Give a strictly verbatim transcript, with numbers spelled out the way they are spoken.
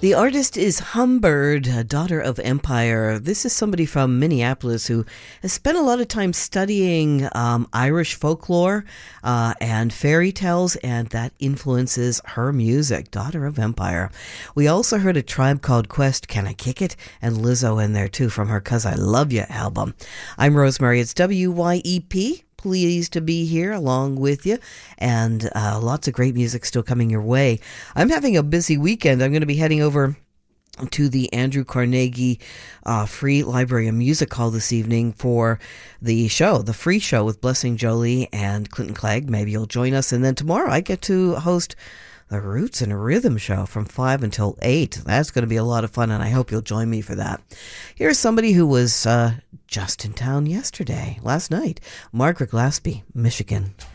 The artist is Humbird, a daughter of Empire. This is somebody from Minneapolis who has spent a lot of time studying um, Irish folklore uh, and fairy tales, and that influences her music. Daughter of Empire. We also heard a Tribe Called Quest, Can I Kick It? And Lizzo in there too from her 'Cause I Love Ya album. I'm Rosemary. It's W Y E P. Pleased to be here along with you, and uh, lots of great music still coming your way. I'm having a busy weekend. I'm going to be heading over to the Andrew Carnegie uh, Free Library of Music Hall this evening for the show, the free show with Blessing Jolie and Clinton Clegg. Maybe you'll join us. And then tomorrow I get to host the Roots and Rhythm Show from five until eight. That's going to be a lot of fun, and I hope you'll join me for that. Here's somebody who was uh, just in town yesterday, last night. Margaret Glaspie, Michigan.